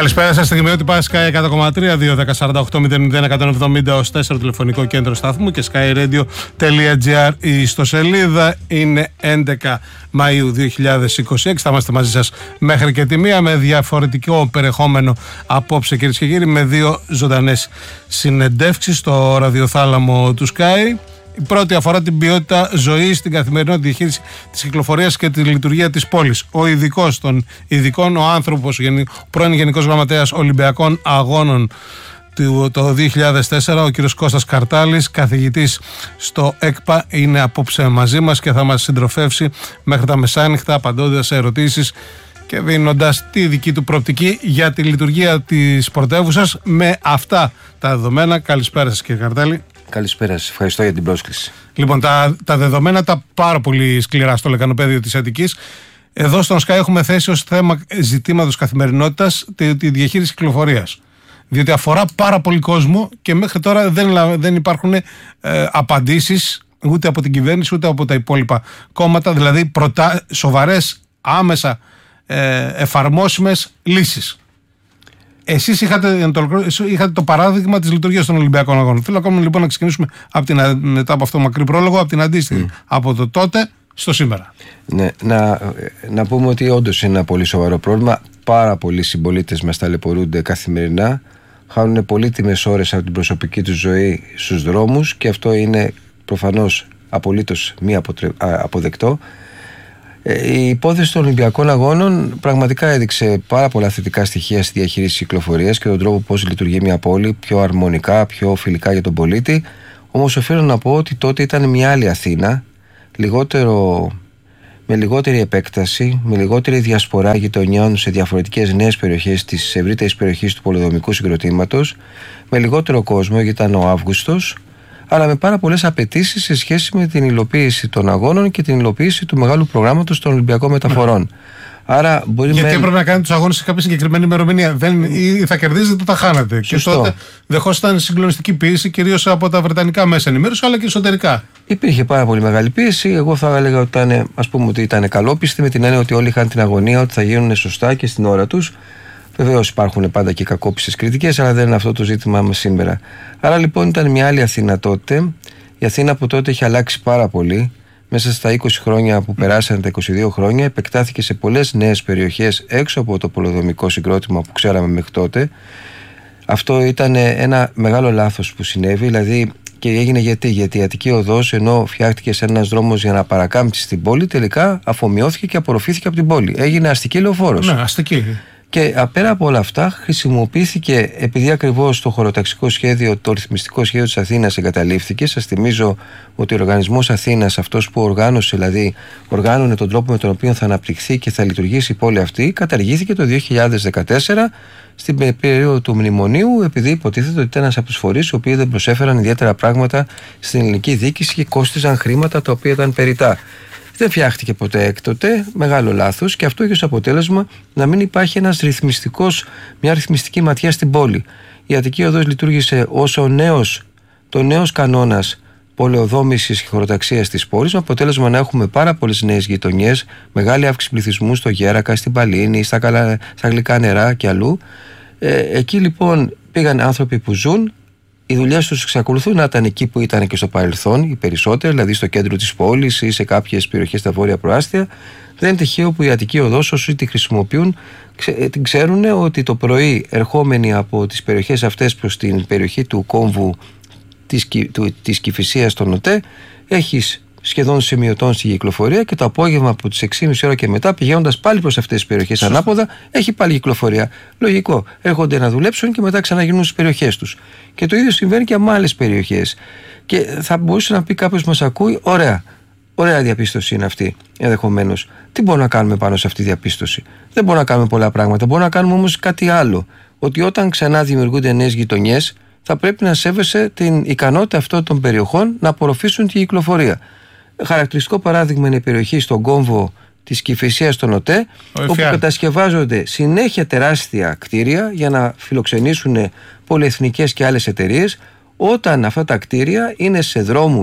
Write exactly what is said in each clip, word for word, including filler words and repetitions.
Καλησπέρα σας, Στιγμιότυπα Sky εκατό κόμμα τρία, δύο δέκα σαράντα οκτώ μηδέν μηδέν εκατόν εβδομήντα ως τέσσερα τηλεφωνικό κέντρο σταθμού και skyradio.gr η ιστοσελίδα. Είναι έντεκα Μαΐου δύο χιλιάδες είκοσι έξι. Θα είμαστε μαζί σας μέχρι και τη μία με διαφορετικό περιεχόμενο απόψε, κυρίες και κύριοι, με δύο ζωντανές συνεντεύξεις στο ραδιοθάλαμο του Sky. Η πρώτη αφορά την ποιότητα ζωής στην καθημερινή διαχείριση της κυκλοφορίας και τη λειτουργία της πόλης. Ο ειδικός των ειδικών, ο άνθρωπος, ο πρώην Γενικός Γραμματέας Ολυμπιακών Αγώνων το δύο χιλιάδες τέσσερα, ο κύριος Κώστας Καρτάλης, καθηγητής στο ΕΚΠΑ, είναι απόψε μαζί μας και θα μας συντροφεύσει μέχρι τα μεσάνυχτα, απαντώντας σε ερωτήσεις και δίνοντας τη δική του προοπτική για τη λειτουργία της πρωτεύουσας με αυτά τα δεδομένα. Καλησπέρα σας, κύριε Καρτάλη. Καλησπέρα σας, ευχαριστώ για την πρόσκληση. Λοιπόν, τα, τα δεδομένα τα πάρα πολύ σκληρά στο λεκανοπέδιο της Αττικής. Εδώ στον Sky έχουμε θέσει ως θέμα ζητήματος καθημερινότητας τη, τη διαχείριση κυκλοφορίας. Διότι αφορά πάρα πολύ κόσμο και μέχρι τώρα δεν, δεν υπάρχουν ε, απαντήσεις ούτε από την κυβέρνηση ούτε από τα υπόλοιπα κόμματα. Δηλαδή προτα... σοβαρές, άμεσα ε, εφαρμόσιμες λύσεις. Εσείς είχατε το, είχατε το παράδειγμα της λειτουργίας των Ολυμπιακών Αγώνων. Θέλω ακόμα λοιπόν να ξεκινήσουμε από την, μετά από αυτό το μακρύ πρόλογο, από την αντίστοιχη, mm. από το τότε στο σήμερα. Ναι, να, να πούμε ότι όντως είναι ένα πολύ σοβαρό πρόβλημα. Πάρα πολλοί συμπολίτες μας ταλαιπωρούνται καθημερινά, χάνουν πολύτιμες ώρες από την προσωπική τους ζωή στους δρόμους και αυτό είναι προφανώς απολύτως μη αποδεκτό. Η υπόθεση των Ολυμπιακών Αγώνων πραγματικά έδειξε πάρα πολλά θετικά στοιχεία στη διαχείριση κυκλοφορίας και τον τρόπο πώς λειτουργεί μια πόλη πιο αρμονικά, πιο φιλικά για τον πολίτη. Όμως οφείλω να πω ότι τότε ήταν μια άλλη Αθήνα, λιγότερο, με λιγότερη επέκταση, με λιγότερη διασπορά γειτονιών σε διαφορετικές νέες περιοχές της ευρύτερης περιοχής του πολεοδομικού συγκροτήματος, με λιγότερο κόσμο, γιατί ήταν ο Αύγουστος, αλλά με πάρα πολλές απαιτήσεις σε σχέση με την υλοποίηση των αγώνων και την υλοποίηση του μεγάλου προγράμματος των Ολυμπιακών Μεταφορών. Άρα μπορεί Γιατί με... έπρεπε να κάνετε τους αγώνες σε κάποια συγκεκριμένη ημερομηνία. Δεν, ή θα κερδίζετε ή θα χάνετε. Σωστό. Και τότε δεχόσασταν συγκλονιστική πίεση, κυρίως από τα βρετανικά μέσα ενημέρωση, αλλά και εσωτερικά. Υπήρχε πάρα πολύ μεγάλη πίεση. Εγώ θα έλεγα ότι ήταν, ας πούμε, ότι ήταν καλόπιστη, με την έννοια ότι όλοι είχαν την αγωνία ότι θα γίνουν σωστά και στην ώρα τους. Βεβαίως υπάρχουν πάντα και κακόπιστες κριτικές, αλλά δεν είναι αυτό το ζήτημά μας σήμερα. Άρα λοιπόν ήταν μια άλλη Αθήνα τότε. Η Αθήνα από τότε έχει αλλάξει πάρα πολύ. Μέσα στα είκοσι χρόνια που περάσαν, τα είκοσι δύο χρόνια, επεκτάθηκε σε πολλές νέες περιοχές έξω από το πολεοδομικό συγκρότημα που ξέραμε μέχρι τότε. Αυτό ήταν ένα μεγάλο λάθος που συνέβη, δηλαδή, και έγινε γιατί, γιατί η Αττική Οδός, ενώ φτιάχτηκε σε ένας δρόμος για να παρακάμψει στην πόλη, τελικά αφομοιώθηκε και απορροφήθηκε από την πόλη. Έγινε αστική λεωφόρος. Ναι, αστική. Και απέρα από όλα αυτά χρησιμοποιήθηκε, επειδή ακριβώς το χωροταξικό σχέδιο, το ρυθμιστικό σχέδιο της Αθήνας εγκαταλείφθηκε. Σας θυμίζω ότι ο Οργανισμός Αθήνας, αυτός που οργάνωσε, δηλαδή οργάνωνε τον τρόπο με τον οποίο θα αναπτυχθεί και θα λειτουργήσει η πόλη αυτή, καταργήθηκε το δύο χιλιάδες δεκατέσσερα στην περίοδο του μνημονίου, επειδή υποτίθεται ότι ήταν ένας από τους φορείς οι οποίοι δεν προσέφεραν ιδιαίτερα πράγματα στην ελληνική διοίκηση και κόστιζαν χρήματα τα οποία ήταν περιττά. Δεν φτιάχτηκε ποτέ έκτοτε, μεγάλο λάθος, και αυτό έχει ως αποτέλεσμα να μην υπάρχει ένας ρυθμιστικός, μια ρυθμιστική ματιά στην πόλη. Η Αττική Οδός λειτουργήσε ως ο νέος, το νέος κανόνας πολεοδόμησης και χωροταξίας της πόλης, με αποτέλεσμα να έχουμε πάρα πολλές νέες γειτονιές, μεγάλη αύξηση πληθυσμού στο Γέρακα, στην Παλίνη, στα, καλα, στα Γλυκά Νερά και αλλού. Ε, εκεί λοιπόν πήγαν άνθρωποι που ζουν. Οι δουλειές τους εξακολουθούν να ήταν εκεί που ήταν και στο παρελθόν, οι περισσότεροι, δηλαδή στο κέντρο της πόλης ή σε κάποιες περιοχές στα βόρεια προάστια. Δεν είναι τυχαίο που η Αττική Οδός, όσοι τη χρησιμοποιούν, την ξέρουν ότι το πρωί, ερχόμενοι από τις περιοχές αυτές προς την περιοχή του κόμβου της, του, της Κηφισίας των ΟΤΕ, έχεις σχεδόν σημειωτών στη κυκλοφορία, και το απόγευμα από τις έξι και μισή ώρα και μετά, πηγαίνοντας πάλι προς αυτές τις περιοχές ανάποδα, έχει πάλι κυκλοφορία. Λογικό. Έρχονται να δουλέψουν και μετά ξαναγυρνούν στις περιοχές τους. Και το ίδιο συμβαίνει και με άλλες περιοχές. Και θα μπορούσε να πει κάποιος μας ακούει, ωραία. Ωραία διαπίστωση είναι αυτή, ενδεχομένως. Τι μπορούμε να κάνουμε πάνω σε αυτή τη διαπίστωση? Δεν μπορούμε να κάνουμε πολλά πράγματα. Μπορούμε να κάνουμε όμως κάτι άλλο. Ότι όταν ξανά δημιουργούνται νέες γειτονιές, θα πρέπει να σέβεσαι την ικανότητα αυτών των περιοχών να απορροφήσουν τη κυκλοφορία. Χαρακτηριστικό παράδειγμα είναι η περιοχή στον κόμβο της Κηφισίας των ΟΤΕ, όπου κατασκευάζονται συνέχεια τεράστια κτίρια για να φιλοξενήσουν πολυεθνικές και άλλες εταιρείες, όταν αυτά τα κτίρια είναι σε δρόμους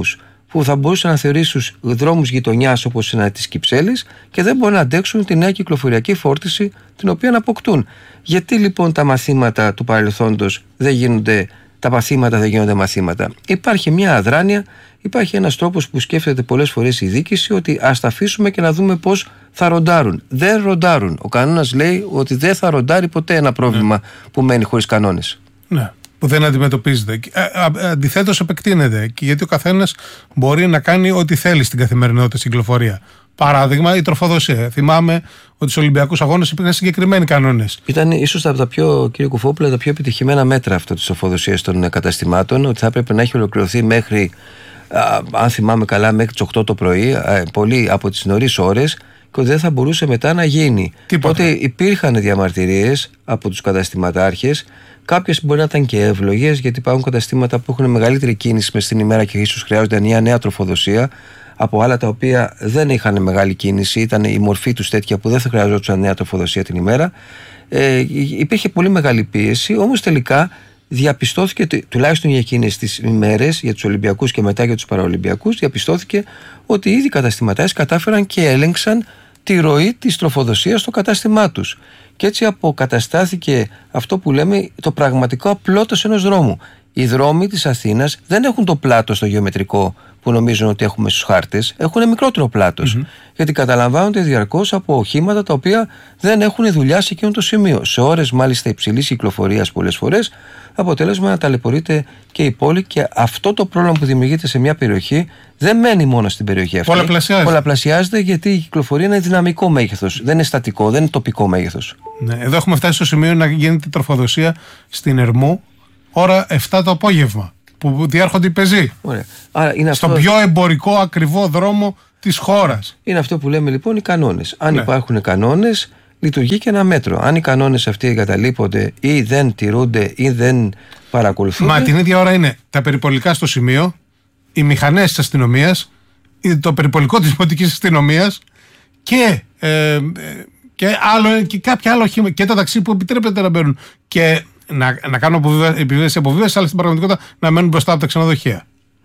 που θα μπορούσε να θεωρήσει τους δρόμους γειτονιάς όπως είναι της Κυψέλης και δεν μπορεί να αντέξουν τη νέα κυκλοφοριακή φόρτιση την οποία αποκτούν. Γιατί λοιπόν τα μαθήματα του παρελθόντος δεν γίνονται, τα παθήματα δεν γίνονται μαθήματα? Υπάρχει μια αδράνεια, υπάρχει ένας τρόπος που σκέφτεται πολλές φορές η διοίκηση ότι ας τα αφήσουμε και να δούμε πώς θα ροντάρουν. Δεν ροντάρουν. Ο κανόνας λέει ότι δεν θα ροντάρει ποτέ ένα πρόβλημα ναι. που μένει χωρίς κανόνες. Ναι. Που δεν αντιμετωπίζεται. Αντιθέτως επεκτείνεται, γιατί ο καθένας μπορεί να κάνει ό,τι θέλει στην καθημερινότητα στην κυκλοφορία. Παράδειγμα, η τροφοδοσία. Θυμάμαι ότι στους Ολυμπιακούς Αγώνες υπήρχαν συγκεκριμένοι κανόνες. Ήταν ίσως από τα πιο, κύριε Κουφόπουλε, τα πιο επιτυχημένα μέτρα αυτό της τροφοδοσίας των καταστημάτων, ότι θα έπρεπε να έχει ολοκληρωθεί μέχρι, α, αν θυμάμαι καλά, μέχρι τις οκτώ το πρωί, α, πολύ από τις νωρίς ώρες, και ότι δεν θα μπορούσε μετά να γίνει. Τίποτα. Τότε υπήρχαν διαμαρτυρίες από τους καταστηματάρχες. Κάποιες μπορεί να ήταν και εύλογες, γιατί υπάρχουν καταστήματα που έχουν μεγαλύτερη κίνηση μες στην ημέρα και ίσως χρειάζονται μια νέα τροφοδοσία, από άλλα τα οποία δεν είχαν μεγάλη κίνηση, ήταν η μορφή τους τέτοια που δεν θα χρειαζόταν νέα τροφοδοσία την ημέρα. Ε, υπήρχε πολύ μεγάλη πίεση, όμως τελικά διαπιστώθηκε, τουλάχιστον για εκείνες τις ημέρες, για τους Ολυμπιακούς και μετά για τους Παραολυμπιακούς, διαπιστώθηκε ότι ήδη οι καταστηματάρχες κατάφεραν και έλεγξαν τη ροή της τροφοδοσίας στο κατάστημά τους. Και έτσι αποκαταστάθηκε αυτό που λέμε το πραγματικό απλότος ενός δρόμου. Οι δρόμοι της Αθήνας δεν έχουν το πλάτος το γεωμετρικό που νομίζουν ότι έχουμε στους χάρτες, έχουν μικρότερο πλάτος. Mm-hmm. Γιατί καταλαμβάνονται διαρκώς από οχήματα τα οποία δεν έχουν δουλειά σε εκείνο το σημείο. Σε ώρες μάλιστα υψηλής κυκλοφορίας πολλές φορές, αποτέλεσμα να ταλαιπωρείται και η πόλη, και αυτό το πρόβλημα που δημιουργείται σε μια περιοχή δεν μένει μόνο στην περιοχή αυτή. Πολλαπλασιάζεται. Πολλαπλασιάζεται, γιατί η κυκλοφορία είναι δυναμικό μέγεθος, δεν είναι στατικό, δεν είναι τοπικό μέγεθος. Ναι, εδώ έχουμε φτάσει στο σημείο να γίνεται τροφοδοσία στην Ερμού ώρα επτά το απόγευμα, που διέρχονται οι πεζοί. Άρα είναι Στον αυτό... πιο εμπορικό ακριβό δρόμο της χώρας. Είναι αυτό που λέμε λοιπόν οι κανόνες. Αν ναι. υπάρχουν κανόνες, λειτουργεί και ένα μέτρο. Αν οι κανόνες αυτοί εγκαταλείπονται ή δεν τηρούνται ή δεν παρακολουθούνται. Μα την ίδια ώρα είναι τα περιπολικά στο σημείο, οι μηχανές της αστυνομίας, το περιπολικό της δημοτικής αστυνομίας και, ε, και, άλλο, και κάποια άλλα οχήματα και τα ταξί που επιτρέπεται να μπαίνουν. Και να, να κάνουν επιβίβαση αποβίβαση, αλλά στην πραγματικότητα να μένουν μπροστά από τα ξενοδοχεία.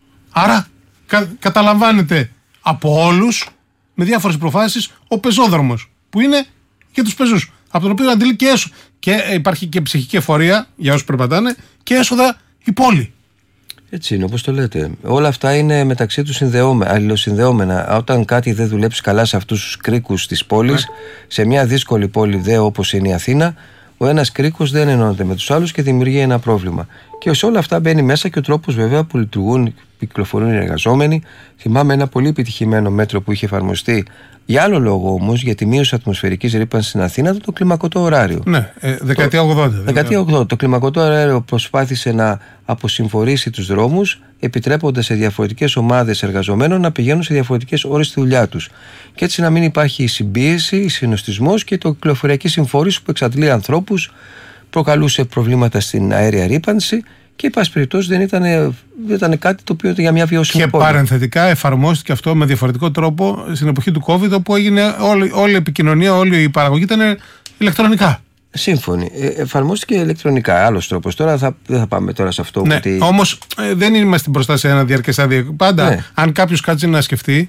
Άρα κα, καταλαμβάνεται από όλους με διάφορες προφάσεις ο πεζόδρομος, που είναι για τους πεζούς, από τον οποίο αντιλεί και έσοδα. Και υπάρχει και ψυχική εφορία για όσους περπατάνε και έσοδα η πόλη. Έτσι είναι, όπως το λέτε. Όλα αυτά είναι μεταξύ τους αλληλοσυνδεόμενα. Όταν κάτι δεν δουλέψει καλά σε αυτούς τους κρίκους της πόλης, yeah. σε μια δύσκολη πόλη δε όπως είναι η Αθήνα, ο ένας κρίκος δεν ενώνεται με τους άλλους και δημιουργεί ένα πρόβλημα. Και σε όλα αυτά μπαίνει μέσα και ο τρόπος βέβαια που λειτουργούν, κυκλοφορούν οι εργαζόμενοι. Θυμάμαι ένα πολύ επιτυχημένο μέτρο που είχε εφαρμοστεί για άλλο λόγο όμως, για τη μείωση ατμοσφαιρικής ρύπανσης στην Αθήνα, το κλιμακωτό ωράριο. Ναι, ε, δεκαετία ογδόντα. Δεκαετία ογδόντα. Το κλιμακωτό ωράριο προσπάθησε να αποσυμφορήσει τους δρόμους, επιτρέποντας σε διαφορετικές ομάδες εργαζομένων να πηγαίνουν σε διαφορετικές ώρες στη δουλειά τους. Και έτσι να μην υπάρχει η συμπίεση, η συνοστισμός και το κυκλοφοριακή συμφόρηση που εξαντλεί ανθρώπους, προκαλούσε προβλήματα στην αέρια ρύπανση. Και, εν πάση περιπτώσει, δεν ήταν, δεν ήταν κάτι το οποίο ήταν για μια βιώσιμη πόλη. Και παρενθετικά εφαρμόστηκε αυτό με διαφορετικό τρόπο στην εποχή του COVID, όπου έγινε όλη, όλη η επικοινωνία, όλη η παραγωγή ήταν ηλεκτρονικά. Σύμφωνοι. Ε, εφαρμόστηκε ηλεκτρονικά. Άλλος τρόπος. Τώρα θα, δεν θα πάμε τώρα σε αυτό. Ναι, ότι... όμως ε, δεν είμαστε μπροστά σε ένα διαρκές άδειο. Πάντα, ναι. αν κάποιος κάτσει να σκεφτεί,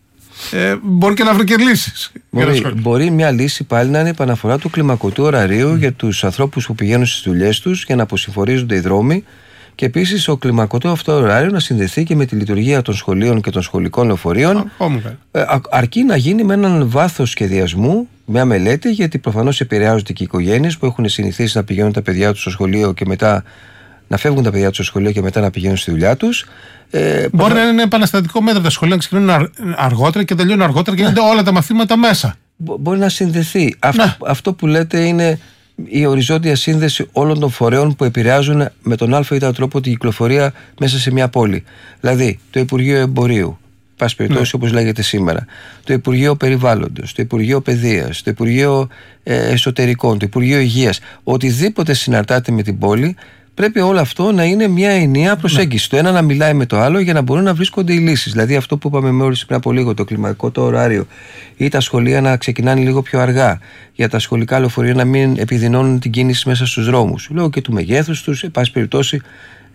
ε, μπορεί και να βρει και λύσεις. Μπορεί, μπορεί μια λύση πάλι να είναι η επαναφορά του κλιμακωτού ωραρίου mm. για τους ανθρώπους που πηγαίνουν στις δουλειές τους για να αποσυμφορίζονται οι δρόμοι, και επίσης ο κλιμακωτό αυτό ωράριο να συνδεθεί και με τη λειτουργία των σχολείων και των σχολικών λεωφορείων, ε, αρκεί να γίνει με έναν βάθος σχεδιασμού, μια μελέτη, γιατί προφανώς επηρεάζονται και οι οικογένειες που έχουν συνηθίσει να πηγαίνουν τα παιδιά τους στο σχολείο και μετά να φεύγουν τα παιδιά τους στο σχολείο και μετά να πηγαίνουν στη δουλειά τους. Ε, Μπορεί να είναι ένα επαναστατικό μέτρο τα σχολεία να ξεκινούν αργότερα και τελειώνουν αργότερα και γίνονται όλα τα μαθήματα μέσα. Μπορεί να συνδεθεί. Αυτό, αυτό που λέτε είναι η οριζόντια σύνδεση όλων των φορέων που επηρεάζουν με τον α ή τρόπο την κυκλοφορία μέσα σε μια πόλη. Δηλαδή το Υπουργείο Εμπορίου, πάση περιπτώσει όπως λέγεται σήμερα, το Υπουργείο Περιβάλλοντος, το Υπουργείο Παιδείας, το Υπουργείο ε, Εσωτερικών, το Υπουργείο Υγείας, οτιδήποτε συναρτάται με την πόλη. Πρέπει όλο αυτό να είναι μια ενιαία προσέγγιση. Ναι. Το ένα να μιλάει με το άλλο για να μπορούν να βρίσκονται οι λύσεις. Δηλαδή, αυτό που είπαμε μόλις πριν από λίγο, το κλιματικό το ωράριο, ή τα σχολεία να ξεκινάνε λίγο πιο αργά, για τα σχολικά λεωφορεία να μην επιδεινώνουν την κίνηση μέσα στους δρόμους. Λόγω και του μεγέθους τους, εν πάση περιπτώσει,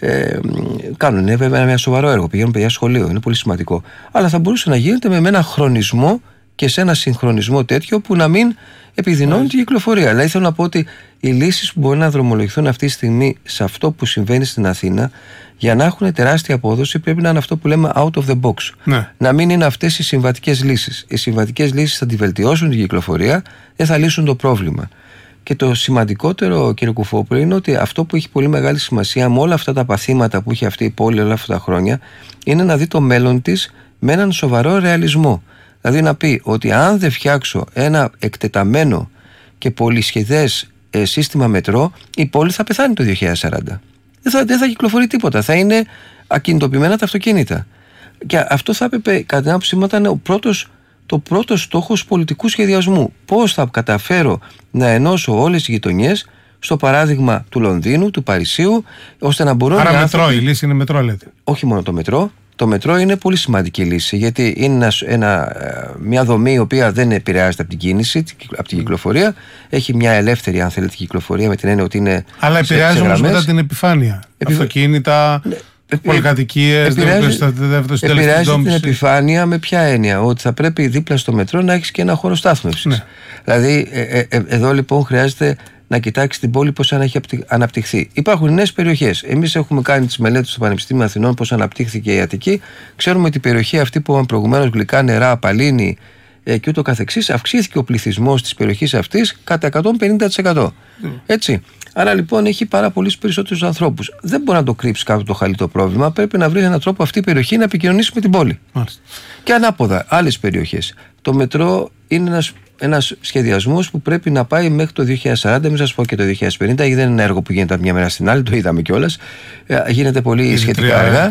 Ε, κάνουν βέβαια ένα σοβαρό έργο, πηγαίνουν παιδιά σχολείο, είναι πολύ σημαντικό. Αλλά θα μπορούσε να γίνεται με ένα χρονισμό και σε ένα συγχρονισμό τέτοιο που να μην επιδεινώνει την κυκλοφορία. Δηλαδή θέλω να πω ότι οι λύσεις που μπορεί να δρομολογηθούν αυτή τη στιγμή σε αυτό που συμβαίνει στην Αθήνα, για να έχουν τεράστια απόδοση, πρέπει να είναι αυτό που λέμε out of the box. Ναι. Να μην είναι αυτές οι συμβατικές λύσεις. Οι συμβατικές λύσεις θα τη βελτιώσουν την κυκλοφορία, δεν θα λύσουν το πρόβλημα. Και το σημαντικότερο, κύριε Κουφόπουλο, είναι ότι αυτό που έχει πολύ μεγάλη σημασία με όλα αυτά τα παθήματα που έχει αυτή η πόλη όλα αυτά τα χρόνια, είναι να δει το μέλλον της με έναν σοβαρό ρεαλισμό. Δηλαδή να πει ότι αν δεν φτιάξω ένα εκτεταμένο και πολυσχηδές ε, σύστημα μετρό, η πόλη θα πεθάνει το δύο χιλιάδες σαράντα. Δεν θα, δεν θα κυκλοφορεί τίποτα. Θα είναι ακινητοποιημένα τα αυτοκίνητα. Και αυτό θα έπρεπε, κατά την άποψή μου, ήταν ο πρώτος, το πρώτο στόχος πολιτικού σχεδιασμού. Πώς θα καταφέρω να ενώσω όλες τις γειτονιές, στο παράδειγμα του Λονδίνου, του Παρισίου, ώστε να μπορώ να. Άρα μετρό, άνθρωποι... η λύση είναι μετρό, λέτε. Όχι μόνο το μετρό. Το μετρό είναι πολύ σημαντική λύση, γιατί είναι ένα, ένα, μια δομή η οποία δεν επηρεάζεται από την κίνηση, από την κυκλοφορία. Έχει μια ελεύθερη, αν θέλετε, κυκλοφορία με την έννοια ότι είναι. Αλλά επηρεάζει όμως μετά την επιφάνεια. Επι... Αυτοκίνητα, ναι. πολυκατοικίες, επηρεάζει, επηρεάζει την επιφάνεια με ποια έννοια? Ότι θα πρέπει δίπλα στο μετρό να έχεις και ένα χώρο στάθμευσης. Ναι. Δηλαδή, ε, ε, ε, εδώ λοιπόν χρειάζεται να κοιτάξει την πόλη πώς έχει αναπτυχθεί. Υπάρχουν νέες περιοχές. Εμείς έχουμε κάνει τις μελέτες στο Πανεπιστήμιο Αθηνών πώς αναπτύχθηκε η Αττική. Ξέρουμε ότι η περιοχή αυτή που είπαμε προηγουμένως, γλυκά νερά, Παλίνη ε, και ούτω καθεξής, αυξήθηκε ο πληθυσμός της περιοχής αυτής κατά εκατόν πενήντα τοις εκατό. Mm. Έτσι. Άρα λοιπόν έχει πάρα πολλούς περισσότερους ανθρώπους. Δεν μπορεί να το κρύψει κάτω το χαλί το πρόβλημα. Πρέπει να βρει έναν τρόπο αυτή η περιοχή να επικοινωνήσει με την πόλη. Mm. Και ανάποδα, άλλες περιοχές. Το μετρό είναι ένας. Ένας σχεδιασμός που πρέπει να πάει μέχρι το δύο χιλιάδες σαράντα, μην σας πω και το δύο χιλιάδες πενήντα, γιατί δεν είναι ένα έργο που γίνεται από μια μέρα στην άλλη, το είδαμε κιόλας. Γίνεται πολύ είναι σχετικά αργά.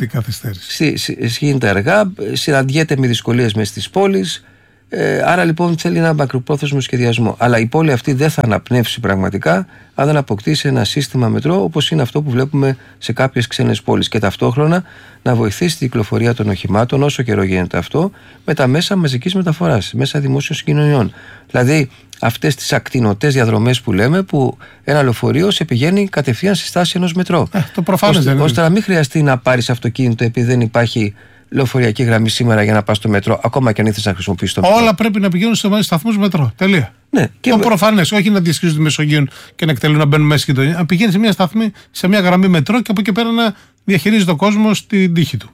Γίνεται αργά, συναντιέται με δυσκολίες μέσα στις πόλεις. Ε, άρα λοιπόν θέλει ένα μακροπρόθεσμο σχεδιασμό. Αλλά η πόλη αυτή δεν θα αναπνεύσει πραγματικά αν δεν αποκτήσει ένα σύστημα μετρό όπως είναι αυτό που βλέπουμε σε κάποιες ξένες πόλεις. Και ταυτόχρονα να βοηθήσει την κυκλοφορία των οχημάτων, όσο καιρό γίνεται αυτό, με τα μέσα μαζικής μεταφοράς, μέσα δημόσιων συγκοινωνιών. Δηλαδή αυτές τις ακτινωτές διαδρομές που λέμε, που ένα λεωφορείο σε πηγαίνει κατευθείαν στη στάση ενός μετρό. Ε, το προφανές ώστε, δεν είναι. ώστε να μην χρειαστεί να πάρεις αυτοκίνητο επειδή δεν υπάρχει λεωφοριακή γραμμή σήμερα για να πας στο μετρό, ακόμα και αν ήθελες να χρησιμοποιήσεις το μετρό. Όλα πρέπει να πηγαίνουν σε σταθμούς μετρό. Τελεία. Ναι, και το με... προφανές. Όχι να διασχίζουν τη Μεσογείο και να εκτελούν να μπαίνουν μέσα στη γειτονιά. Να πηγαίνει σε μια σταθμή, σε μια γραμμή μετρό και από εκεί πέρα να διαχειρίζεται ο κόσμος την τύχη του.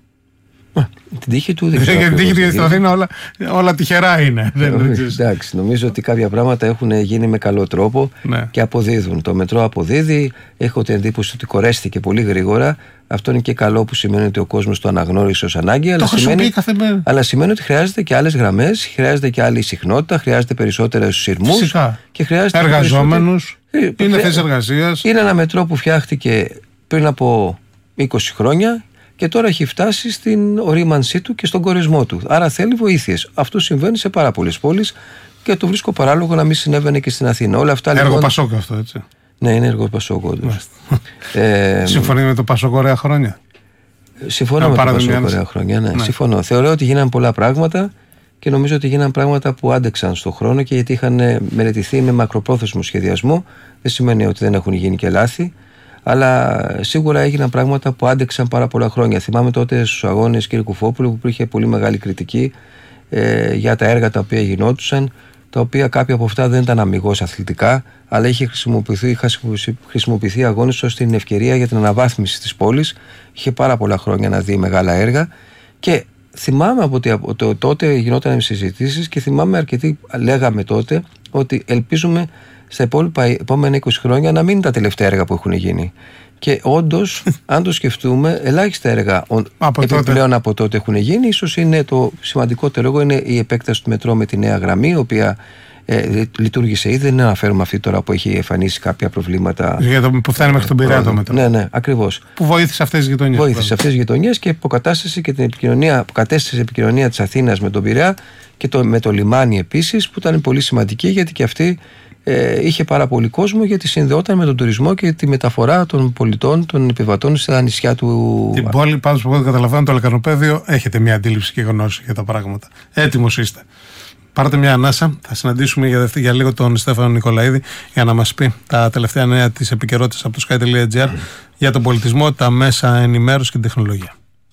Την τύχη του δεν ξέρω. Για την τύχη του στην Αθήνα όλα, όλα τυχερά είναι. Εντάξει, νομίζω ότι κάποια πράγματα έχουν γίνει με καλό τρόπο ναι. και αποδίδουν. Το μετρό αποδίδει. Έχω την εντύπωση ότι κορέστηκε πολύ γρήγορα. Αυτό είναι και καλό, που σημαίνει ότι ο κόσμος το αναγνώρισε ως ανάγκη. Αλλά σημαίνει, αλλά σημαίνει ότι χρειάζεται και άλλες γραμμές, χρειάζεται και άλλη συχνότητα, χρειάζεται περισσότερους σειρμούς. Και χρειάζεται εργαζόμενους. Είναι θέσεις εργασίας. Είναι ένα μετρό που φτιάχτηκε πριν από είκοσι χρόνια. Και τώρα έχει φτάσει στην ορίμανσή του και στον κορεσμό του. Άρα θέλει βοήθειες. Αυτό συμβαίνει σε πάρα πολλές πόλεις και το βρίσκω παράλογο να μην συνέβαινε και στην Αθήνα. Όλα αυτά, έργο λοιπόν... Πασόκ αυτό, έτσι. Ναι, είναι έργο Πασόκ, όντως. ε, Συμφωνεί με το Πασόκ ωραία χρόνια. Συμφωνώ με το Πασόκ ωραία χρόνια, ναι. ναι. Συμφωνώ. Θεωρώ ότι γίνανε πολλά πράγματα και νομίζω ότι γίνανε πράγματα που άντεξαν στον χρόνο και γιατί είχαν μελετηθεί με μακροπρόθεσμο σχεδιασμό. Δεν σημαίνει ότι δεν έχουν γίνει και λάθη. Αλλά σίγουρα έγιναν πράγματα που άντεξαν πάρα πολλά χρόνια. Θυμάμαι τότε στους αγώνες, κύριε Κουφόπουλο, που υπήρχε πολύ μεγάλη κριτική ε, για τα έργα τα οποία γινόντουσαν, τα οποία κάποια από αυτά δεν ήταν αμιγώς αθλητικά, αλλά είχε χρησιμοποιηθεί, είχα χρησιμοποιηθεί αγώνες ως την ευκαιρία για την αναβάθμιση της πόλης. Είχε πάρα πολλά χρόνια να δει μεγάλα έργα. Και θυμάμαι από ότι από το, τότε γινόταν συζητήσεις και θυμάμαι αρκετοί λέγαμε τότε ότι ελπίζουμε στα υπόλοιπα επόμενα είκοσι χρόνια να μην είναι τα τελευταία έργα που έχουν γίνει. Και όντως, αν το σκεφτούμε, ελάχιστα έργα από επιπλέον τότε. από τότε έχουν γίνει. Ίσως είναι το σημαντικότερο έργο είναι η επέκταση του μετρό με τη νέα γραμμή, η οποία ε, λειτουργήσε ήδη. Δεν αναφέρουμε αυτή τώρα που έχει εμφανίσει κάποια προβλήματα. Για το που φτάνει μέχρι τον Πειραιά το μετρό. Ναι, ναι, ακριβώς. Που βοήθησε αυτές τις γειτονιές. Βοήθησε αυτές τις γειτονιές και αποκατάστασε και την επικοινωνία, αποκατέστησε επικοινωνία της Αθήνας με τον Πειραιά και το, με το λιμάνι επίσης, που ήταν πολύ σημαντική γιατί και αυτή. Ε, είχε πάρα πολύ κόσμο γιατί συνδεόταν με τον τουρισμό και τη μεταφορά των πολιτών, των επιβατών στα νησιά του. Την πόλη, πάντως που καταλαβαίνω, το Λεκανοπέδιο, έχετε μια αντίληψη και γνώση για τα πράγματα. Έτοιμος είστε. Πάρτε μια ανάσα. Θα συναντήσουμε για, για λίγο τον Στέφανο Νικολαίδη για να μας πει τα τελευταία νέα της επικαιρότητας από το sky.gr για τον πολιτισμό, τα μέσα ενημέρωσης και την τεχνολογία.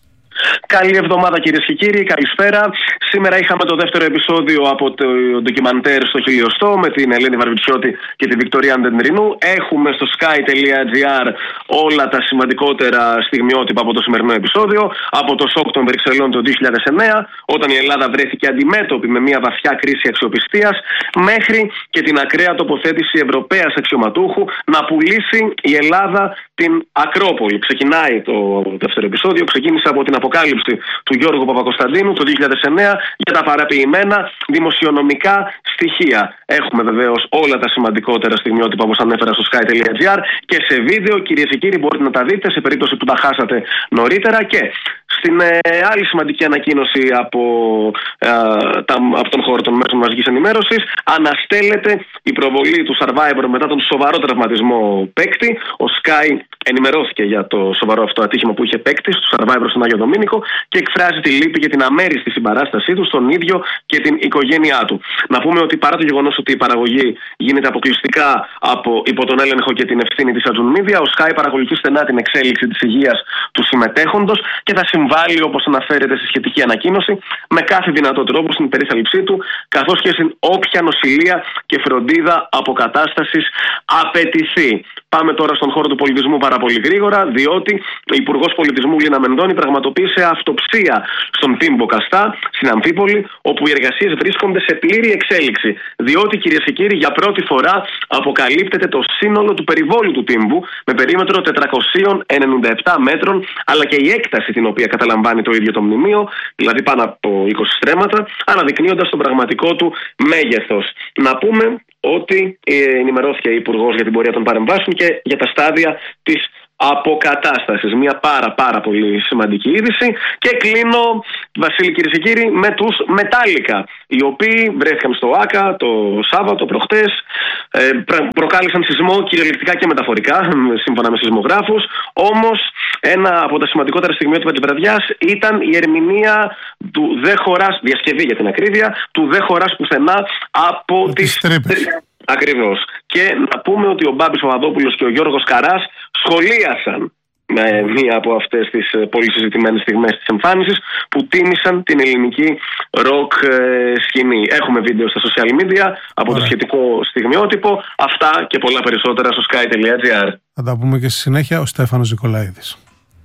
Καλή εβδομάδα κυρίες και κύριοι, καλησπέρα. Σήμερα είχαμε το δεύτερο επεισόδιο από το ντοκιμαντέρ στο Χιλιοστό με την Ελένη Βαρβιτσιώτη και τη Βικτωρία Αντεντρινού. Έχουμε στο sky.gr όλα τα σημαντικότερα στιγμιότυπα από το σημερινό επεισόδιο. Από το σοκ των Βρυξελών το δύο χιλιάδες εννέα, όταν η Ελλάδα βρέθηκε αντιμέτωπη με μια βαθιά κρίση αξιοπιστίας, μέχρι και την ακραία τοποθέτηση Ευρωπαίας αξιωματούχου να πουλήσει η Ελλάδα την Ακρόπολη. Ξεκινάει το δεύτερο επεισόδιο, ξεκίνησε από την αποκάλυψη του Γιώργου Παπακοσταντίνου το δύο χιλιάδες εννέα για τα παραποιημένα δημοσιονομικά στοιχεία. Έχουμε βεβαίως όλα τα σημαντικότερα στιγμιότυπα όπως ανέφερα στο sky.gr και σε βίντεο, κυρίες και κύριοι, μπορείτε να τα δείτε σε περίπτωση που τα χάσατε νωρίτερα. Και στην ε, άλλη σημαντική ανακοίνωση από, ε, τα, από τον χώρο των μέσων μαζικής ενημέρωσης, αναστέλλεται η προβολή του Survivor μετά τον σοβαρό τραυματισμό παίκτη. Ο Sky ενημερώθηκε για το σοβαρό αυτό ατύχημα που είχε παίκτη στο Survivor στον Άγιο Δομήνικο και εκφράζει τη λύπη για την αμέριστη συμπαράστασή του στον ίδιο και την οικογένειά του. Να πούμε ότι παρά το γεγονός ότι η παραγωγή γίνεται αποκλειστικά από, υπό τον έλεγχο και την ευθύνη της Ατζουν Media, ο Sky παρακολουθεί στενά την εξέλιξη της υγείας του συμμετέχοντος και θα συμβάλλει, όπως αναφέρεται στη σχετική ανακοίνωση, με κάθε δυνατό τρόπο στην περίθαλψή του, καθώς και στην όποια νοσηλεία και φροντίδα αποκατάστασης απαιτηθεί. Πάμε τώρα στον χώρο του πολιτισμού πάρα πολύ γρήγορα, διότι ο Υπουργός Πολιτισμού Λίνα Μενδώνη πραγματοποίησε αυτοψία στον Τύμπο Καστά, στην Αμφίπολη, όπου οι εργασίες βρίσκονται σε πλήρη εξέλιξη. Διότι, κυρίες και κύριοι, για πρώτη φορά αποκαλύπτεται το σύνολο του περιβόλου του Τύμπου, με περίμετρο τετρακόσια ενενήντα επτά μέτρων, αλλά και η έκταση την οποία καταλαμβάνει το ίδιο το μνημείο, δηλαδή πάνω από είκοσι στρέμματα, αναδεικνύοντας τον πραγματικό του μέγεθος. Να πούμε ότι ενημερώθηκε η Υπουργός για την πορεία των παρεμβάσεων και για τα στάδια της αποκατάστασης. Μια πάρα πάρα πολύ σημαντική είδηση. Και κλείνω, Βασίλη, κυρίες και κύριοι, με τους Μετάλλικα, οι οποίοι βρέθηκαν στο ΆΚΑ το Σάββατο προχτές, ε, προκάλεσαν σεισμό κυριολεκτικά και μεταφορικά, σύμφωνα με σεισμογράφους. Όμως ένα από τα σημαντικότερα στιγμιότυπα της βραδιάς ήταν η ερμηνεία του «Δε χωράς», διασκευή για την ακρίβεια, του «Δε χωράς πουθενά» από τις τρύπες. Ακριβώς. Και να πούμε ότι ο Μπάμπης Παπαδόπουλος και ο Γιώργος Καράς σχολίασαν με μία από αυτές τις πολύ συζητημένες στιγμές της εμφάνισης που τίμησαν την ελληνική ροκ σκηνή. Έχουμε βίντεο στα social media από Ωραία. το σχετικό στιγμιότυπο. Αυτά και πολλά περισσότερα στο sky.gr. Θα τα πούμε και στη συνέχεια. Ο Στέφανος Νικολαίδης.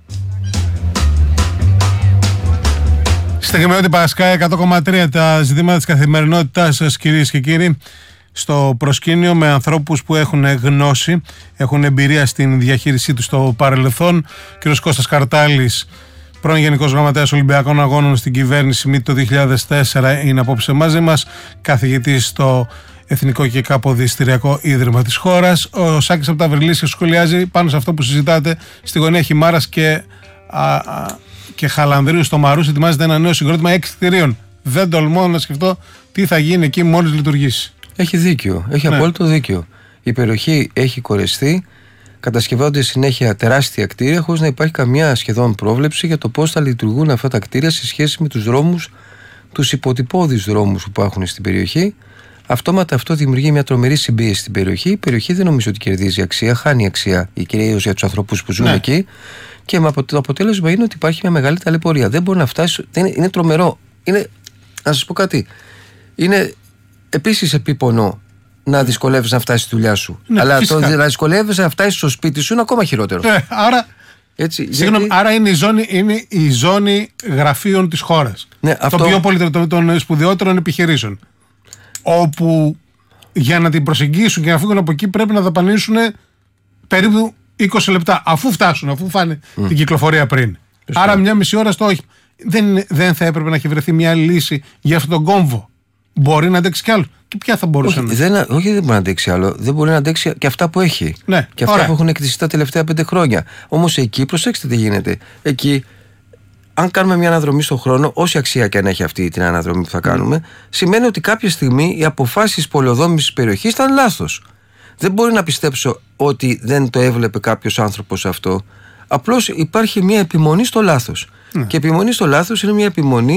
Στιγμιότυπα Sky εκατό κόμμα τρία, τα ζητήματα της καθημερινότητας σας, κυρίες και κύριοι, στο προσκήνιο με ανθρώπους που έχουν γνώση, έχουν εμπειρία στην διαχείρισή του στο παρελθόν. Κ. Κώστας Καρτάλης, πρώην Γενικός Γραμματέας Ολυμπιακών Αγώνων στην κυβέρνηση ΜΗΤ το δύο χιλιάδες τέσσερα, είναι απόψε μαζί μας, καθηγητής στο Εθνικό και Καποδιστριακό Ίδρυμα της χώρας. Ο Σάκης από τα Βρυλίσια σχολιάζει πάνω σε αυτό που συζητάτε στη γωνία Χιμάρας και, α, α, και Χαλανδρίου στο Μαρούς. Ετοιμάζεται ένα νέο συγκρότημα έξι κτηρίων. Δεν τολμώ να σκεφτώ τι θα γίνει εκεί μόλις λειτουργήσει. Έχει δίκιο, έχει ναι. απόλυτο δίκιο. Η περιοχή έχει κορεστεί, κατασκευάζονται συνέχεια τεράστια κτίρια χωρίς να υπάρχει καμιά σχεδόν πρόβλεψη για το πώς θα λειτουργούν αυτά τα κτίρια σε σχέση με τους δρόμους, τους υποτυπώδεις δρόμους που υπάρχουν στην περιοχή. Αυτόματα αυτό δημιουργεί μια τρομερή συμπίεση στην περιοχή. Η περιοχή δεν νομίζω ότι κερδίζει αξία, χάνει αξία, κυρίως για τους ανθρώπους που ζουν ναι. εκεί. Και το αποτέλεσμα είναι ότι υπάρχει μια μεγάλη ταλαιπωρία. Δεν μπορεί να φτάσει, είναι, είναι τρομερό. Είναι, να σας πω κάτι. Είναι επίσης επίπονο να δυσκολεύεσαι να φτάσει στη δουλειά σου. Ναι, αλλά φυσικά. Το να δυσκολεύεσαι να φτάσει στο σπίτι σου είναι ακόμα χειρότερο. Ναι, άρα, έτσι, συγγνώμη, γιατί... άρα είναι, η ζώνη, είναι η ζώνη γραφείων της χώρας. Ναι, αυτό... Το πιο πολύ των σπουδαιότερων επιχειρήσεων. Όπου για να την προσεγγίσουν και να φύγουν από εκεί πρέπει να δαπανίσουν περίπου είκοσι λεπτά. Αφού φτάσουν, αφού φάνε mm. την κυκλοφορία πριν. Φυσικά. Άρα μια μισή ώρα στο όχημα. Δεν, δεν θα έπρεπε να έχει βρεθεί μια λύση για αυτόν τον κόμβο. Μπορεί να αντέξει κι άλλο. Και ποια θα μπορούσε όχι, να. Δεν, όχι, δεν μπορεί να αντέξει άλλο. Δεν μπορεί να αντέξει και αυτά που έχει. Ναι, και αυτά ωραία. που έχουν εκτιστεί τα τελευταία πέντε χρόνια. Όμως εκεί, προσέξτε τι γίνεται. Εκεί, αν κάνουμε μια αναδρομή στον χρόνο, όση αξία και αν έχει αυτή την αναδρομή που θα κάνουμε, mm. σημαίνει ότι κάποια στιγμή οι αποφάσεις πολεοδόμησης της περιοχής ήταν λάθος. Δεν μπορεί να πιστέψω ότι δεν το έβλεπε κάποιος άνθρωπος αυτό. Απλώς υπάρχει μια επιμονή στο λάθος. Mm. Και επιμονή στο λάθος είναι μια επιμονή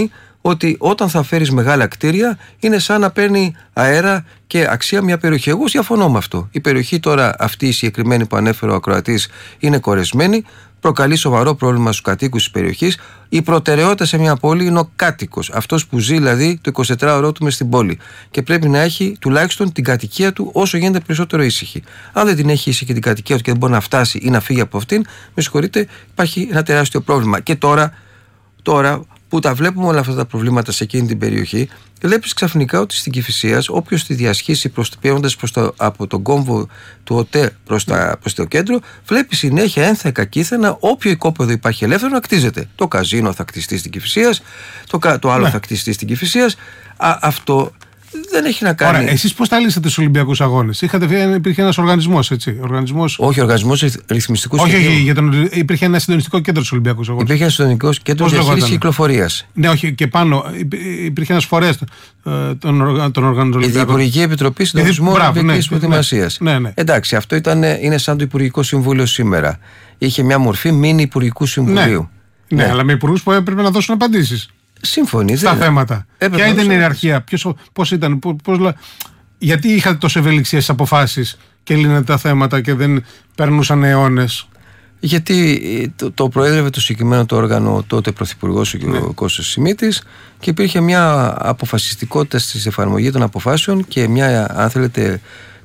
ότι όταν θα φέρεις μεγάλα κτίρια είναι σαν να παίρνει αέρα και αξία μια περιοχή. Εγώ διαφωνώ με αυτό. Η περιοχή τώρα αυτή η συγκεκριμένη που ανέφερε ο ακροατής είναι κορεσμένη, προκαλεί σοβαρό πρόβλημα στους κατοίκους της περιοχής. Η προτεραιότητα σε μια πόλη είναι ο κάτοικος, αυτός που ζει δηλαδή το εικοσιτετράωρό του μες στην πόλη. Και πρέπει να έχει τουλάχιστον την κατοικία του όσο γίνεται περισσότερο ήσυχη. Αν δεν την έχει ήσυχη την κατοικία του και δεν μπορεί να φτάσει ή να φύγει από αυτήν, με συγχωρείτε, υπάρχει ένα τεράστιο πρόβλημα. Και τώρα, τώρα που τα βλέπουμε όλα αυτά τα προβλήματα σε εκείνη την περιοχή, βλέπεις ξαφνικά ότι στην Κηφισίας, όποιος τη διασχίσει πιέζοντας από τον κόμβο του ΟΤΕ προς, τα, προς το κέντρο, βλέπεις συνέχεια ένθα κακήθαινα όποιο οικόπεδο υπάρχει ελεύθερο να κτίζεται. Το καζίνο θα κτιστεί στην Κηφισίας, το, το άλλο ναι. θα κτιστεί στην Κηφισίας. Α, αυτό δεν έχει να κάνει. Ωραία, εσείς πώς τα λύσατε στους Ολυμπιακούς Αγώνες? Είχατε, υπήρχε ένας οργανισμός, έτσι. Οργανισμός... Όχι, οργανισμός ρυθμιστικού όχι, όχι, για τον, υπήρχε ένα συντονιστικό κέντρο στους Ολυμπιακούς Αγώνες. Υπήρχε ένα συντονιστικό κέντρο διαχείρισης κυκλοφορίας. Ναι, όχι, και πάνω υπήρχε ένας φορέας των οργανισμών. Η Υπουργική Επιτροπή Συντονισμού Ολυμπιακής Προετοιμασίας. Ναι, ναι. Εντάξει, αυτό ήταν, είναι σαν το Υπουργικό Συμβούλιο σήμερα. Είχε μια μορφή μίνι Υπουργικού Συμβουλίου. Ναι, ναι, ναι, αλλά με υπουργούς που έπρεπε να δώσουν απαντήσεις. Σύμφωνοι. Στα θέματα. Ποια ήταν η ιεραρχία, πώς ήταν, πώς, πώς, γιατί είχατε τόσο ευελιξία στις αποφάσεις και λύνατε τα θέματα και δεν περνούσαν αιώνες? Γιατί το, το προέδρευε το συγκεκριμένο το όργανο τότε πρωθυπουργός ο κ. Ναι. Κώστας Σιμίτης και υπήρχε μια αποφασιστικότητα στη εφαρμογή των αποφάσεων και μια, αν θέλετε,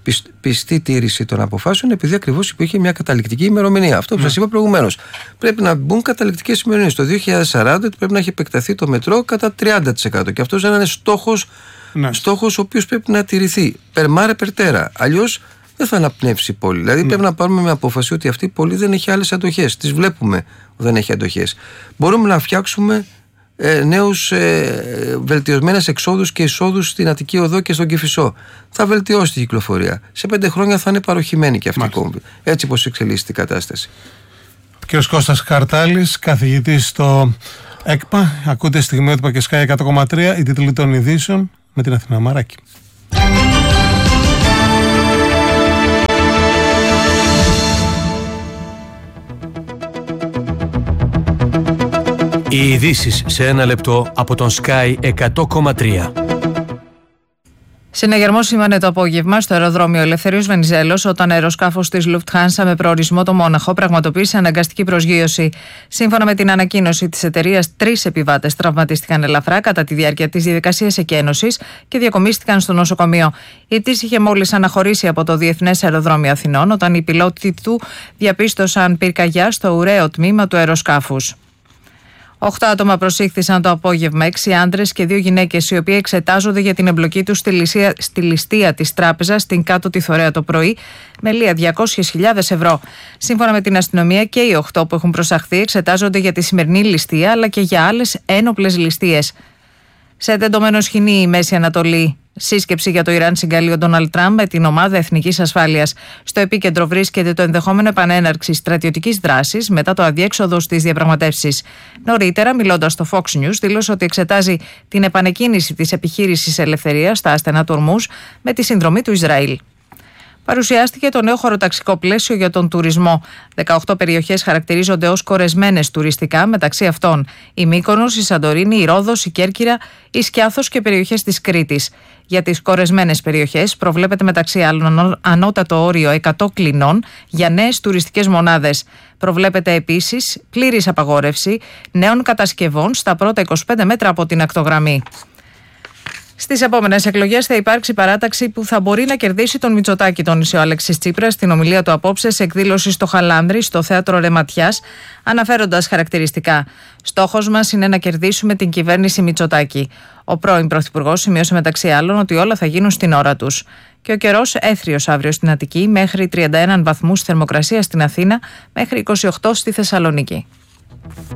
πιστή τήρηση των αποφάσεων, επειδή ακριβώς υπήρχε μια καταληκτική ημερομηνία. Αυτό που ναι. σας είπα προηγουμένως. Πρέπει να μπουν καταληκτικές ημερομηνίες. Το δύο χιλιάδες σαράντα πρέπει να έχει επεκταθεί το μετρό κατά τριάντα τοις εκατό. Και αυτός είναι στόχος, ναι. στόχος ο οποίος πρέπει να τηρηθεί. Περμάρε περτέρα. Αλλιώς δεν θα αναπνεύσει η πόλη. Δηλαδή ναι. πρέπει να πάρουμε με απόφαση ότι αυτή η πόλη δεν έχει άλλες αντοχές. Τις βλέπουμε ότι δεν έχει αντοχές. Μπορούμε να φτιάξουμε Ε, νέους ε, βελτιωμένες εξόδους και εισόδους στην Αττική Οδό και στον Κηφισό. Θα βελτιώσει την κυκλοφορία. Σε πέντε χρόνια θα είναι παροχημένη και αυτή η κόμβη. Έτσι πως εξελίσσεται η κατάσταση. Ο κ. Κώστας Καρτάλης, καθηγητής στο ΕΚΠΑ. Ακούτε στιγμιότυπα και Sky εκατό κόμμα τρία, η τίτλη των ειδήσεων με την Αθηνά Μαράκη. Οι ειδήσεις σε ένα λεπτό από τον Sky εκατό κόμμα τρία. Συναγερμό σήμανε το απόγευμα στο αεροδρόμιο Ελευθερίου Βενιζέλος όταν αεροσκάφος της Lufthansa με προορισμό το Μόναχο πραγματοποίησε αναγκαστική προσγείωση. Σύμφωνα με την ανακοίνωση της εταιρείας, τρεις επιβάτες τραυματίστηκαν ελαφρά κατά τη διάρκεια της διαδικασίας εκένωσης και διακομίστηκαν στο νοσοκομείο. Η πτήση είχε μόλις αναχωρήσει από το Διεθνές Αεροδρόμιο Αθηνών όταν οι πιλότοι του διαπίστωσαν πυρκαγιά στο ουραίο τμήμα του αεροσκάφους. Οχτώ άτομα προσήχθησαν το απόγευμα, έξι άντρες και δύο γυναίκες, οι οποίοι εξετάζονται για την εμπλοκή τους στη, λυσία, στη ληστεία της τράπεζας στην Κάτω Θωρέα το πρωί, με λία διακόσιες χιλιάδες ευρώ. Σύμφωνα με την αστυνομία, και οι οχτώ που έχουν προσαχθεί εξετάζονται για τη σημερινή ληστεία, αλλά και για άλλες ένοπλες ληστείες. Σε τεντωμένο σκηνή η Μέση Ανατολή. Σύσκεψη για το Ιράν συγκαλεί ο Ντόναλντ Τραμπ με την ομάδα εθνικής ασφάλειας. Στο επίκεντρο βρίσκεται το ενδεχόμενο επανέναρξη στρατιωτικής δράσης μετά το αδιέξοδο στις διαπραγματεύσεις. Νωρίτερα, μιλώντας στο Fox News, δήλωσε ότι εξετάζει την επανεκκίνηση της επιχείρησης ελευθερίας στα άστενα του Ορμούζ με τη συνδρομή του Ισραήλ. Παρουσιάστηκε το νέο χωροταξικό πλαίσιο για τον τουρισμό. δεκαοκτώ περιοχές χαρακτηρίζονται ως κορεσμένες τουριστικά, μεταξύ αυτών η Μύκονος, η Σαντορίνη, η Ρόδος, η Κέρκυρα, η Σκιάθος και περιοχές της Κρήτης. Για τις κορεσμένες περιοχές προβλέπεται μεταξύ άλλων ανώτατο όριο εκατό κλινών για νέες τουριστικές μονάδες. Προβλέπεται επίσης πλήρης απαγόρευση νέων κατασκευών στα πρώτα είκοσι πέντε μέτρα από την ακτογραμμή. Στις επόμενες εκλογές θα υπάρξει παράταξη που θα μπορεί να κερδίσει τον Μητσοτάκη, τόνισε ο Αλέξης Τσίπρας στην ομιλία του απόψε σε εκδήλωση στο Χαλάνδρι, στο θέατρο Ρεματιάς, αναφέροντας χαρακτηριστικά: «Στόχος μας είναι να κερδίσουμε την κυβέρνηση Μητσοτάκη». Ο πρώην Πρωθυπουργός σημείωσε μεταξύ άλλων ότι όλα θα γίνουν στην ώρα τους. Και ο καιρός έθριος αύριο στην Αττική, μέχρι τριάντα ένα βαθμούς θερμοκρασία στην Αθήνα, μέχρι είκοσι οκτώ στη Θεσσαλονίκη.